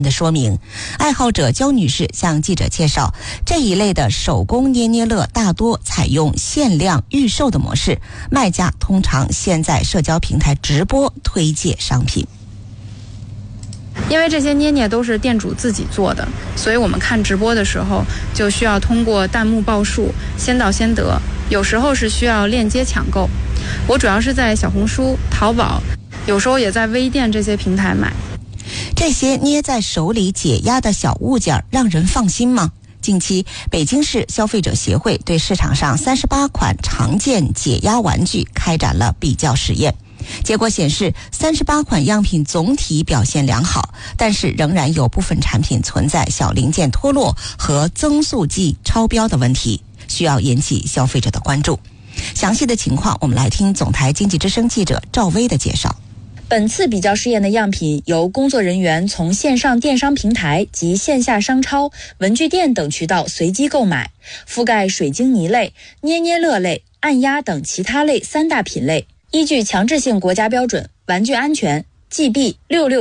的说明。爱好者焦女士向记者介绍，这一类的手工捏捏乐大多采用限量预售的模式，卖家通常先在社交平台直播推介商品。 因为这些捏捏都是店主自己做的，所以我们看直播的时候就需要通过弹幕报数，先到先得，有时候是需要链接抢购。我主要是在小红书、淘宝，有时候也在微店这些平台买。 这些捏在手里解压的小物件让人放心吗？近期，北京市消费者协会对市场上38款常见解压玩具开展了比较实验。结果显示，38款样品总体表现良好，但是仍然有部分产品存在小零件脱落和增速剂超标的问题，需要引起消费者的关注。详细的情况，我们来听总台经济之声记者赵薇的介绍。 本次比较试验的样品由工作人员从线上电商平台及线下商超、文具店等渠道随机购买，覆盖水晶泥类、捏捏乐类、按压等其他类3大品类，依据强制性国家标准玩具安全 GB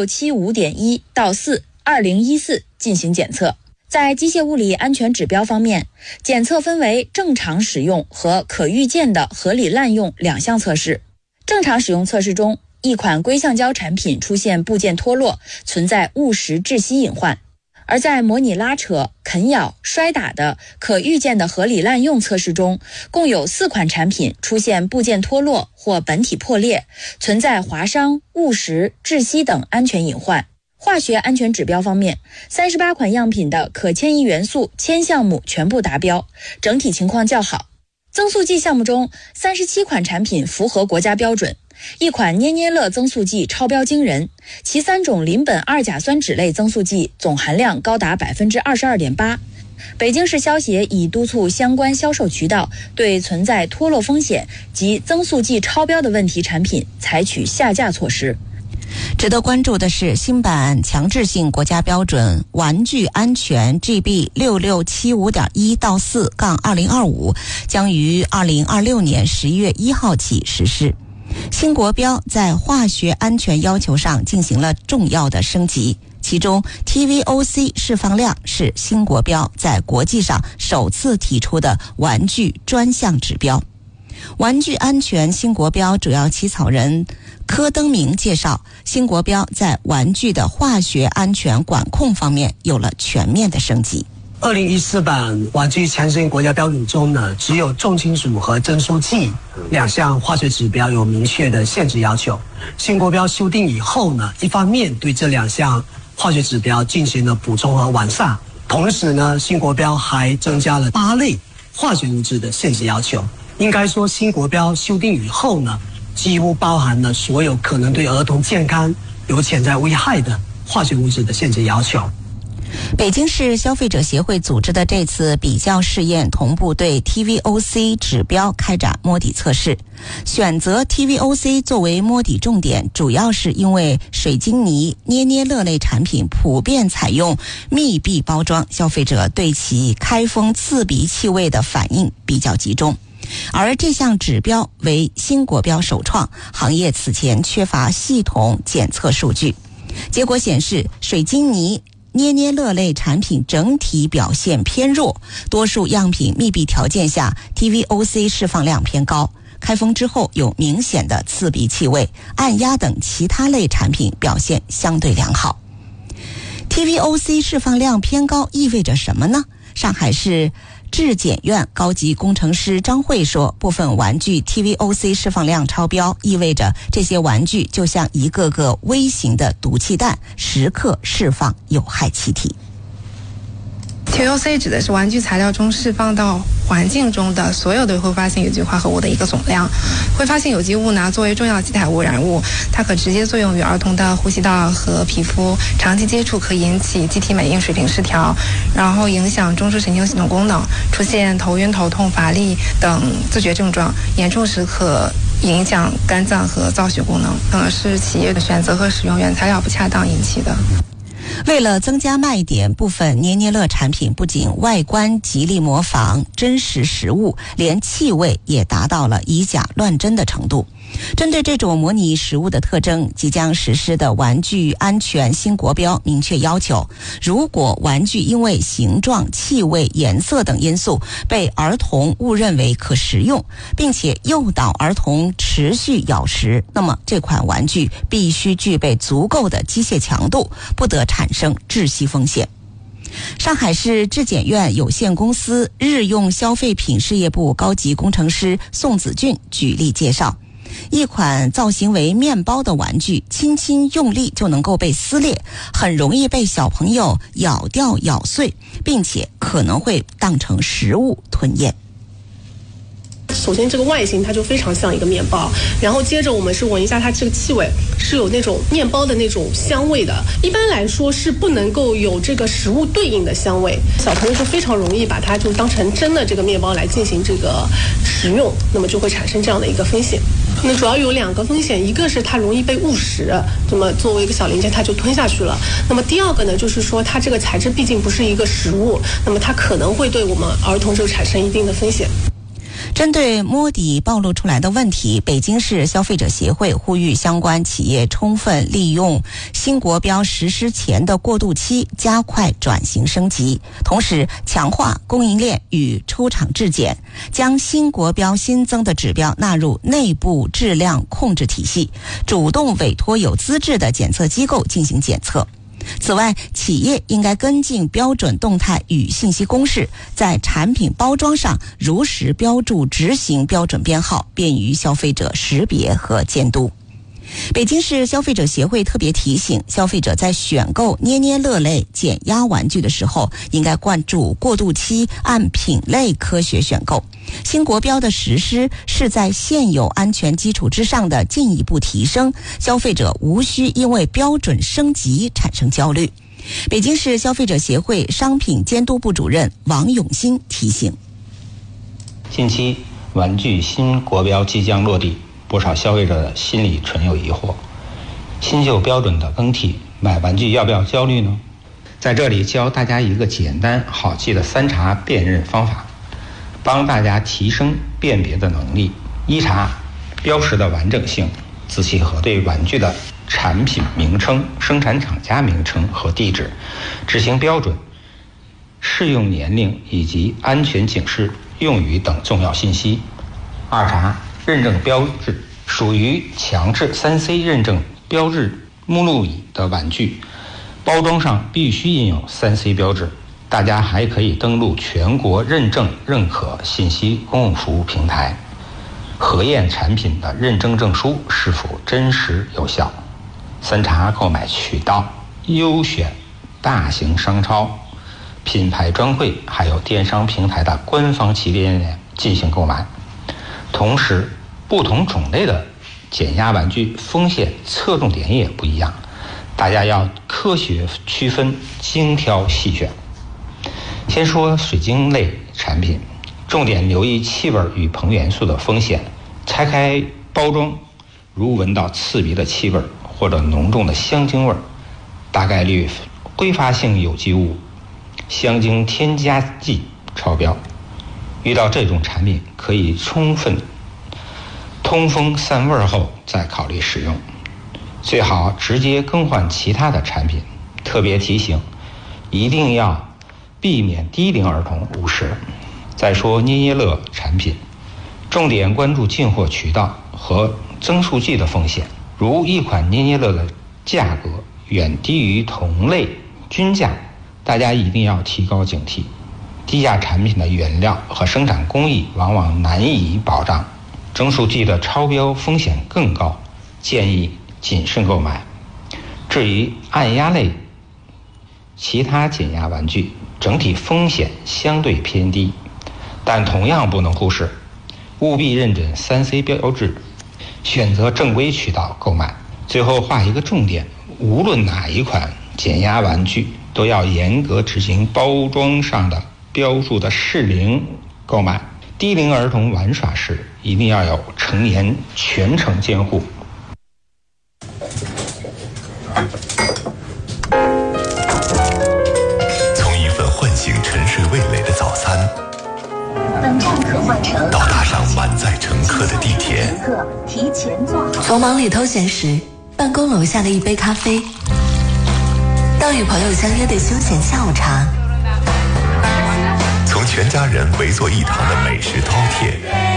6675.1到4 2014进行检测。在机械物理安全指标方面，检测分为正常使用和可预见的合理滥用2项测试。正常使用测试中，一款硅橡胶产品出现部件脱落，存在误食窒息隐患；而在模拟拉扯、啃咬、摔打的可预见的合理滥用测试中，共有4款产品出现部件脱落或本体破裂，存在划伤、误食、窒息等安全隐患。化学安全指标方面，38款样品的可迁移元素铅项目全部达标，整体情况较好。增速剂项目中，37款产品符合国家标准，一款捏捏乐增速剂超标惊人，其3种邻苯二甲酸酯类增速剂总含量高达 22.8%。北京市消协已督促相关销售渠道对存在脱落风险及增速剂超标的问题产品采取下架措施。 值得关注的是，新版强制性国家标准玩具安全 GB 6675.1到4杠2025将于2026年11月1号起实施。新国标在化学安全要求上进行了重要的升级，其中 TVOC 释放量是新国标在国际上首次提出的玩具专项指标。玩具安全新国标主要起草人柯登明介绍，新国标在玩具的化学安全管控方面有了全面的升级。 2014版玩具强制性国家标准中呢，只有重金属和增速剂2项化学指标有明确的限制要求。新国标修订以后呢，一方面对这2项化学指标进行了补充和完善，同时呢，新国标还增加了8类化学物质的限制要求。应该说，新国标修订以后呢，几乎包含了所有可能对儿童健康有潜在危害的化学物质的限制要求。 北京市消费者协会组织的这次比较试验同步对 TVOC 指标开展摸底测试。选择 TVOC 作为摸底重点，主要是因为水晶泥、捏捏乐类产品普遍采用密闭包装，消费者对其开封刺鼻气味的反应比较集中。而这项指标为新国标首创，行业此前缺乏系统检测数据。结果显示，水晶泥、捏捏乐类产品整体表现偏弱，多数样品密闭条件下 TVOC 释放量偏高，开封之后有明显的刺鼻气味，按压等其他类产品表现相对良好。TVOC 释放量偏高意味着什么呢？上海市质检院高级工程师张慧说，部分玩具 TVOC 释放量超标，意味着这些玩具就像一个个微型的毒气弹，时刻释放有害气体。 TVOC 指的是玩具材料中释放到环境中的所有的挥发性有机化合物的一个总量。挥发性有机物呢，作为重要基态污染物，它可直接作用于儿童的呼吸道和皮肤，长期接触可引起机体免疫水平失调，然后影响中枢神经系统功能，出现头晕、头痛、乏力等自觉症状，严重时可影响肝脏和造血功能，可能是企业的选择和使用原材料不恰当引起的。 为了增加卖点，部分捏捏乐产品不仅外观极力模仿真实食物，连气味也达到了以假乱真的程度。 针对这种模拟食物的特征，即将实施的玩具安全新国标明确要求，如果玩具因为形状、气味、颜色等因素被儿童误认为可食用，并且诱导儿童持续咬食，那么这款玩具必须具备足够的机械强度，不得产生窒息风险。上海市质检院有限公司日用消费品事业部高级工程师宋子俊举例介绍，一款造型为面包的玩具，轻轻用力就能够被撕裂，很容易被小朋友咬掉咬碎，并且可能会当成食物吞咽。 首先这个外形它就非常像一个面包，然后接着我们是闻一下它这个气味，是有那种面包的那种香味的，一般来说是不能够有这个食物对应的香味，小朋友就非常容易把它就当成真的这个面包来进行这个食用，那么就会产生这样的一个风险。那主要有2个风险，一个是它容易被误食，那么作为一个小零件它就吞下去了，那么第二个呢，就是说它这个材质毕竟不是一个食物，那么它可能会对我们儿童就产生一定的风险。 针对摸底暴露出来的问题，北京市消费者协会呼吁相关企业充分利用新国标实施前的过渡期，加快转型升级，同时强化供应链与出厂质检，将新国标新增的指标纳入内部质量控制体系，主动委托有资质的检测机构进行检测。此外，企业应该跟进标准动态与信息公示，在产品包装上如实标注执行标准编号，便于消费者识别和监督。北京市消费者协会特别提醒，消费者在选购捏捏乐类减压玩具的时候，应该关注过渡期，按品类科学选购。新国标的实施是在现有安全基础之上的进一步提升，消费者无需因为标准升级产生焦虑。北京市消费者协会商品监督部主任王永新提醒， 近期玩具新国标即将落地，不少消费者心里存有疑惑，新旧标准的更替，买玩具要不要焦虑呢？在这里教大家一个简单好记的3查辨认方法，帮大家提升辨别的能力。1查标识的完整性，仔细核对玩具的产品名称、生产厂家名称和地址、执行标准、适用年龄以及安全警示用语等重要信息。2查认证标志，属于强制3C 认证标志目录里的玩具，包装上必须印有3C 标志。大家还可以登录全国认证认可信息公共服务平台，核验产品的认证证书是否真实有效。3查购买渠道，优选大型商超、品牌专柜还有电商平台的官方旗舰店进行购买。同时，不同种类的减压玩具风险侧重点也不一样，大家要科学区分，精挑细选。先说水晶类产品，重点留意气味与硼元素的风险。拆开包装，如闻到刺鼻的气味或者浓重的香精味，大概率挥发性有机物、香精添加剂超标。遇到这种产品，可以充分通风散味后再考虑使用，最好直接更换其他的产品。特别提醒，一定要避免低龄儿童误食。再说捏捏乐产品，重点关注进货渠道和增速剂的风险。如一款捏捏乐的价格远低于同类均价，大家一定要提高警惕。低价产品的原料和生产工艺往往难以保障，增速剂的超标风险更高，建议谨慎购买。至于按压类其他减压玩具，整体风险相对偏低，但同样不能忽视，务必认准3C 标志，选择正规渠道购买。最后画一个重点，无论哪一款减压玩具，都要严格执行包装上的标注的适龄购买。低龄儿童玩耍时，一定要有成年全程监护。 从一份唤醒沉睡味蕾的早餐， 本站可换乘到搭上满载乘客的地铁， 点。 提前做好。 从忙里偷闲时，办公楼下的一杯咖啡，到与朋友相约的休闲下午茶， 从全家人围坐一堂的美食饕餮，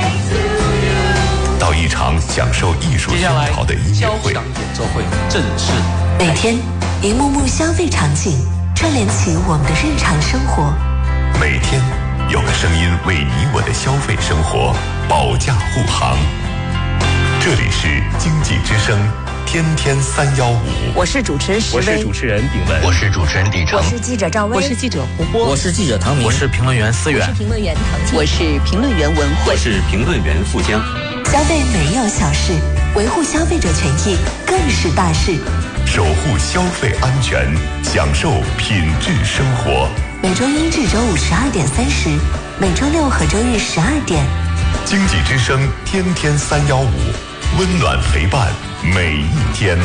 到一场享受艺术熏陶的音乐会， 演奏会正式。 每天一幕幕消费场景串联起我们的日常生活， 每天有个声音为你我的消费生活保驾护航。这里是经济之声天天315， 我是主持人石威， 我是主持人炳文， 我是主持人李成， 我是记者赵薇， 我是记者胡波， 我是记者唐明， 我是评论员思远， 我是评论员唐静， 我是评论员文慧， 我是评论员富江。 消费没有小事，维护消费者权益更是大事。 守护消费安全，享受品质生活。 每周一至周五12点30，每周六和周日12点。 经济之声天天315，温暖陪伴每一天。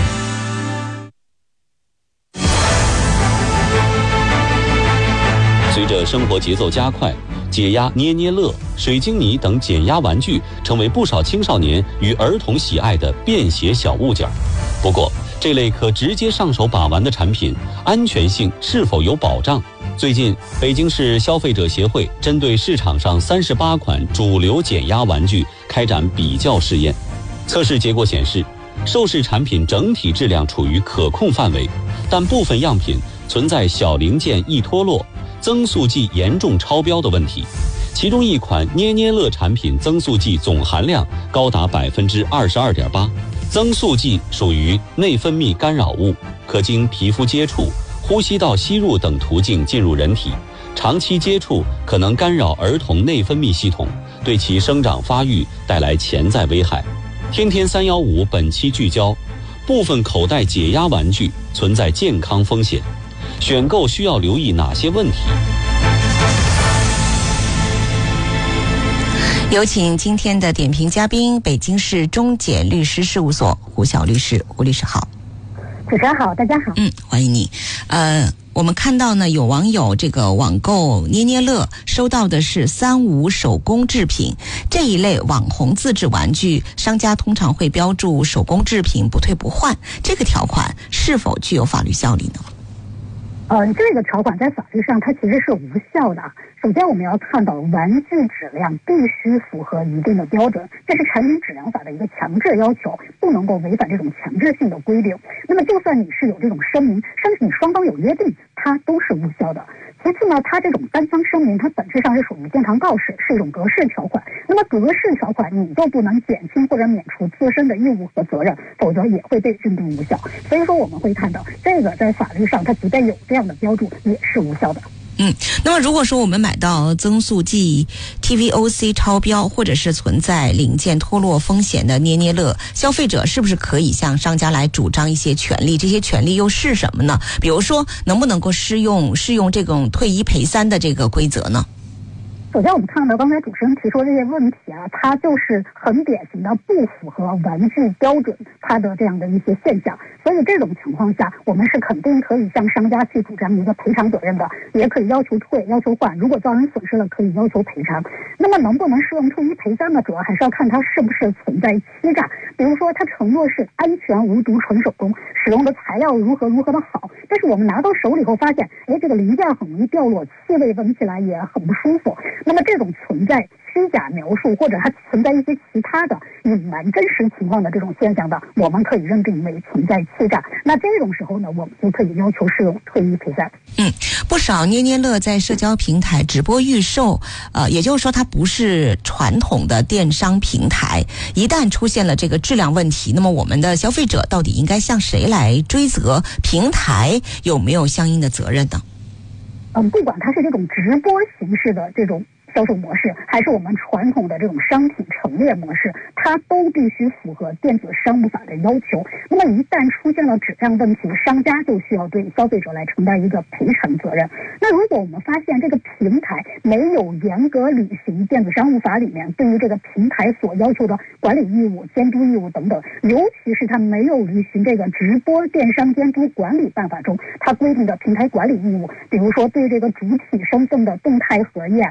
随着生活节奏加快，解压捏捏乐、水晶泥等减压玩具成为不少青少年与儿童喜爱的便携小物件。不过，这类可直接上手把玩的产品，安全性是否有保障？最近，北京市消费者协会针对市场上38款主流减压玩具开展比较试验。测试结果显示，受试产品整体质量处于可控范围，但部分样品存在小零件易脱落、增速剂严重超标的问题。其中一款捏捏乐产品增速剂总含量高达22.8%，增速剂属于内分泌干扰物，可经皮肤接触、呼吸道吸入等途径进入人体，长期接触可能干扰儿童内分泌系统，对其生长发育带来潜在危害。天天315本期聚焦，部分口袋解压玩具存在健康风险，选购需要留意哪些问题？ 有请今天的点评嘉宾，北京市中检律师事务所胡晓律师。胡律师好。 主持人好，大家好。 欢迎你。我们看到呢，有网友这个网购捏捏乐收到的是35手工制品这一类网红自制玩具，商家通常会标注手工制品不退不换，这个条款是否具有法律效力呢？ 这个条款在法律上它其实是无效的。首先我们要看到玩具质量必须符合一定的标准，这是产品质量法的一个强制要求，不能够违反这种强制性的规定。那么就算你是有这种声明，甚至你双方有约定，它都是无效的。其次呢，它这种单方声明，它本质上是属于健康告示，是一种格式条款。那么格式条款你就不能减轻或者免除自身的义务和责任，否则也会被认定无效。所以说我们会看到，这个在法律上它即便有这样的标注，也是无效的。 那么如果说我们买到增速剂 TVOC 超标，或者是存在零件脱落风险的捏捏乐，消费者是不是可以向商家来主张一些权利？这些权利又是什么呢？比如说，能不能够适用这种退一赔三的这个规则呢？ 首先我们看到刚才主持人提出的这些问题啊，它就是很典型的不符合玩具标准它的这样的一些现象。所以这种情况下，我们是肯定可以向商家去主张一个赔偿责任的，也可以要求退、要求换，如果造成损失了，可以要求赔偿。那么能不能适用退一赔三呢？主要还是要看它是不是存在欺诈。比如说，它承诺是安全无毒纯手工，使用的材料如何的好，但是我们拿到手里后发现，这个零件很容易掉落，气味闻起来也很不舒服。那么这种存在虚假描述，或者它存在一些其他的隐瞒真实情况的这种现象的，我们可以认定为存在欺诈。那这种时候呢，我们就可以要求适用退一赔三。 不少捏捏乐在社交平台直播预售，也就是说它不是传统的电商平台。一旦出现了这个质量问题，那么我们的消费者到底应该向谁来追责？平台有没有相应的责任呢？ 不管它是这种直播形式的这种销售模式，还是我们传统的这种商品陈列模式，它都必须符合电子商务法的要求。那么一旦出现了质量问题，商家就需要对消费者来承担一个赔偿责任。那如果我们发现这个平台没有严格履行电子商务法里面对于这个平台所要求的管理义务、监督义务等等，尤其是它没有履行这个直播电商监督管理办法中它规定的平台管理义务，比如说对这个主体身份的动态核验，那么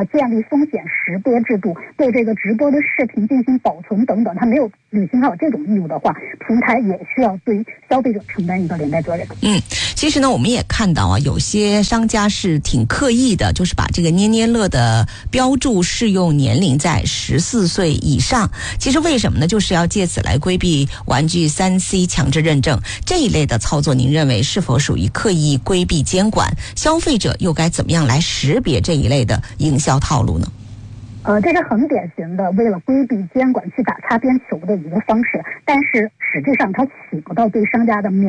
建立风险识别制度，对这个直播的视频进行保存等等，它没有履行好这种义务的话，平台也需要对消费者承担一个连带责任。 其实呢，我们也看到啊，有些商家是挺刻意的，就是把这个捏捏乐的标注适用年龄在14岁以上。其实为什么呢？就是要借此来规避玩具 3C 强制认证这一类的操作。您认为是否属于刻意规避监管？消费者又该怎么样来识别这一类的营销套路呢？ 这是很典型的为了规避监管去打擦边球的一个方式，但是实质上它起不到对商家的免